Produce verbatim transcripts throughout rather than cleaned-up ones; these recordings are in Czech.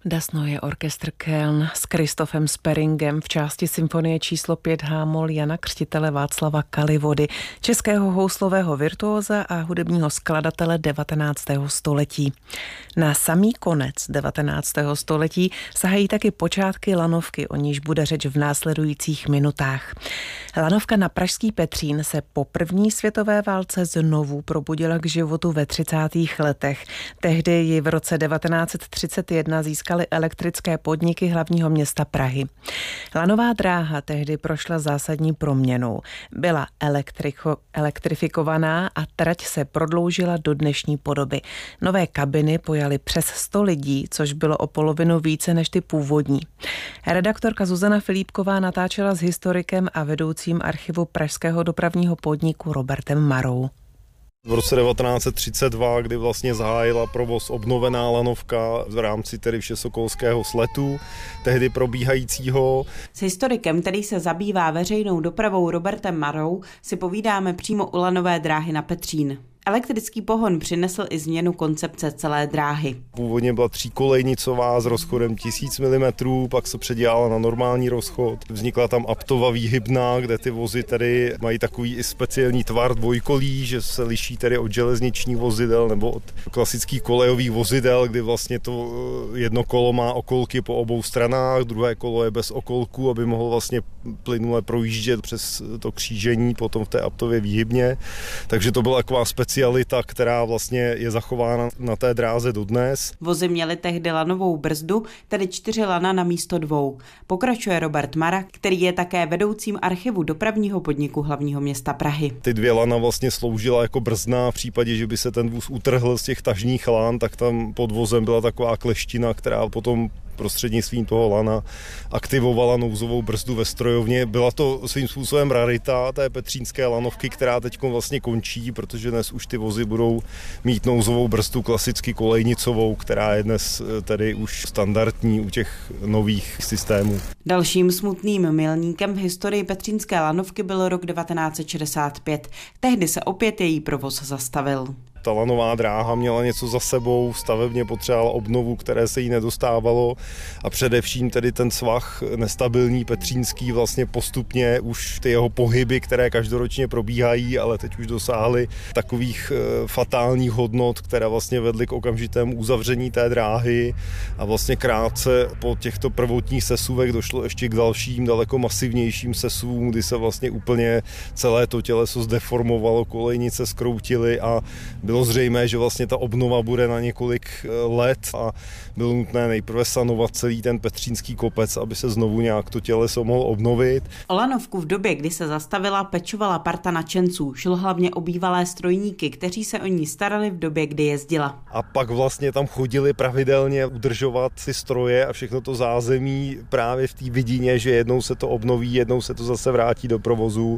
Dasnoje orchestr Köln s Christophem Speringem v části symfonie číslo pět H-moll Jana Křtitele Václava Kalivody, českého houslového virtuóza a hudebního skladatele devatenáctého století. Na samý konec devatenáctého století sahají taky počátky lanovky, o níž bude řeč v následujících minutách. Lanovka na pražský Petřín se po první světové válce znovu probudila k životu ve třicátých letech. Tehdy ji v roce devatenáct set třicet jedna získala elektrické podniky hlavního města Prahy. Lanová dráha tehdy prošla zásadní proměnou. Byla elektriko, elektrifikovaná a trať se prodloužila do dnešní podoby. Nové kabiny pojaly přes sto lidí, což bylo o polovinu více než ty původní. Redaktorka Zuzana Filipková natáčela s historikem a vedoucím archivu Pražského dopravního podniku Robertem Marou. V roce devatenáct set třicet dva, kdy vlastně zahájila provoz obnovená lanovka v rámci tedy všesokolského sletu, tehdy probíhajícího. S historikem, který se zabývá veřejnou dopravou Robertem Marou, si povídáme přímo u lanové dráhy na Petřín. Elektrický pohon přinesl i změnu koncepce celé dráhy. Původně byla tříkolejnicová s rozchodem tisíc milimetrů, pak se předělala na normální rozchod. Vznikla tam aptova výhybná, kde ty vozy tedy mají takový i speciální tvar dvojkolí, že se liší tedy od železničních vozidel nebo od klasických kolejových vozidel, kdy vlastně to jedno kolo má okolky po obou stranách, druhé kolo je bez okolků, aby mohlo vlastně plynule projíždět přes to křížení potom v té aptově výhybně. Takže to byla taková speciální specialita, která vlastně je zachována na té dráze dodnes. Vozy měly tehdy lanovou brzdu, tedy čtyři lana na místo dvou. Pokračuje Robert Mara, který je také vedoucím archivu dopravního podniku hlavního města Prahy. Ty dvě lana vlastně sloužila jako brzdná v případě, že by se ten vůz utrhl z těch tažních lan, tak tam pod vozem byla taková kleština, která potom prostřednictvím toho lana aktivovala nouzovou brzdu ve strojovně. Byla to svým způsobem rarita té petřínské lanovky, která teď vlastně končí, protože dnes už ty vozy budou mít nouzovou brzdu klasicky kolejnicovou, která je dnes tedy už standardní u těch nových systémů. Dalším smutným milníkem v historii petřínské lanovky byl rok devatenáct set šedesát pět. Tehdy se opět její provoz zastavil. Ta lanová dráha měla něco za sebou, stavebně potřebovala obnovu, které se jí nedostávalo a především tedy ten svah nestabilní petřínský vlastně postupně už ty jeho pohyby, které každoročně probíhají, ale teď už dosáhly takových fatálních hodnot, které vlastně vedly k okamžitému uzavření té dráhy a vlastně krátce po těchto prvotních sesuvech došlo ještě k dalším daleko masivnějším sesuvům, kdy se vlastně úplně celé to těleso zdeformovalo, kolejnice zkroutily a bylo zřejmé, že vlastně ta obnova bude na několik let a bylo nutné nejprve sanovat celý ten petřínský kopec, aby se znovu nějak to těleso mohlo obnovit. O lanovku v době, kdy se zastavila, pečovala parta nadšenců. Šlo hlavně o bývalé strojníky, kteří se o ní starali v době, kdy jezdila. A pak vlastně tam chodili pravidelně udržovat ty stroje a všechno to zázemí právě v té vidině, že jednou se to obnoví, jednou se to zase vrátí do provozu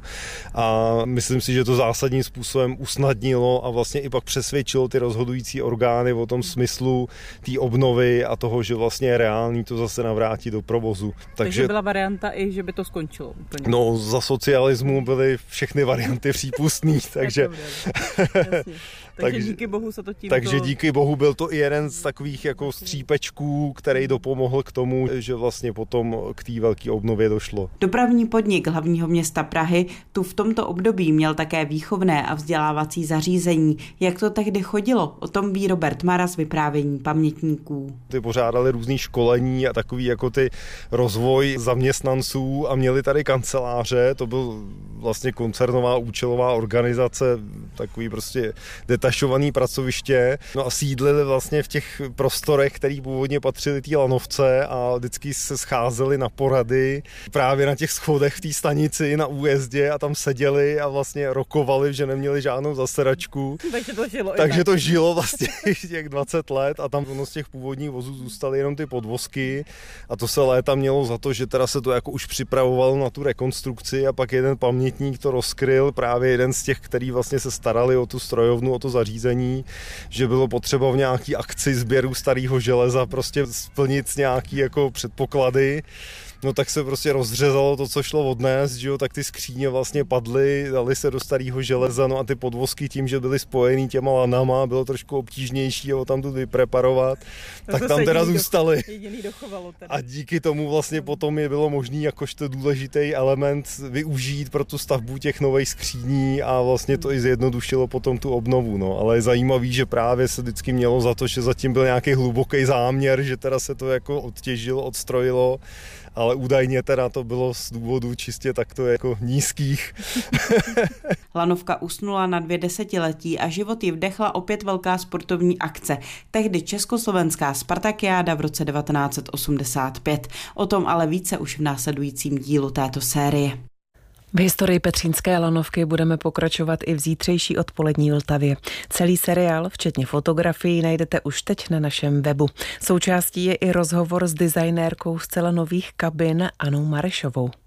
a myslím si, že to zásadním způsobem usnadnilo a vlastně i pak přesvědčilo ty rozhodující orgány o tom smyslu té obnovy a toho, že vlastně je reálný to zase navrátit do provozu. Takže, Takže byla varianta i, že by to skončilo úplně. No, za socialismu byly všechny varianty přípustný, takže... Takže, takže díky bohu se to tímto... Takže díky bohu byl to i jeden z takových jako střípečků, který dopomohl k tomu, že vlastně potom k té velké obnově došlo. Dopravní podnik hlavního města Prahy tu v tomto období měl také výchovné a vzdělávací zařízení. Jak to tehdy chodilo? O tom ví Robert Mara z vyprávění pamětníků. Ty pořádali různý školení a takový jako ty rozvoj zaměstnanců a měli tady kanceláře, to byl vlastně koncernová účelová organizace, takový prostě detašovaný pracoviště. No a sídlili vlastně v těch prostorech, které původně patřily té lanovce a vždycky se scházeli na porady právě na těch schodech v té stanici na újezdě a tam seděli a vlastně rokovali, že neměli žádnou zasedačku. Takže to žilo. Takže to žilo vlastně těch dvacet let a tam z těch původních vozů zůstaly jenom ty podvozky a to se léta mělo za to, že teda se to jako už připravovalo na tu rekonstrukci a pak jeden pamětník to rozkryl, právě jeden z těch, který vlastně se starali o tu strojovnu, o to zařízení, že bylo potřeba v nějaký akci sběru starého železa prostě splnit nějaký jako předpoklady. no tak se prostě rozřezalo to, co šlo odnést, že jo, tak ty skříně vlastně padly, dali se do starého železa, no a ty podvozky tím, že byly spojený těma lanama, bylo trošku obtížnější ho tam tu vypreparovat, to tak tam teda zůstaly. A díky tomu vlastně potom je bylo možné jakožto důležitý element využít pro tu stavbu těch nových skříní a vlastně to i zjednodušilo potom tu obnovu, no, ale je zajímavý, že právě se vždycky mělo za to, že zatím byl nějaký hluboký záměr, že teda se to jako odtěžilo, odstrojilo, ale údajně teda to bylo z důvodu čistě takto jako nízkých. Lanovka usnula na dvě desetiletí a život ji vdechla opět velká sportovní akce. Tehdy československá Spartakiáda v roce devatenáct osmdesát pět. O tom ale více už v následujícím dílu této série. V historii petřínské lanovky budeme pokračovat i v zítřejší odpolední Vltavě. Celý seriál, včetně fotografií, najdete už teď na našem webu. Součástí je i rozhovor s designérkou zcela nových kabin Annou Marešovou.